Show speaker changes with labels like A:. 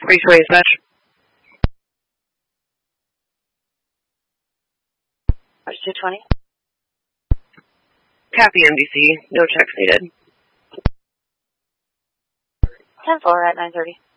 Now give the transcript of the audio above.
A: Raceway dispatch.
B: Watch 220.
A: Copy MDC. No checks needed.
B: 10-4 at 9:30.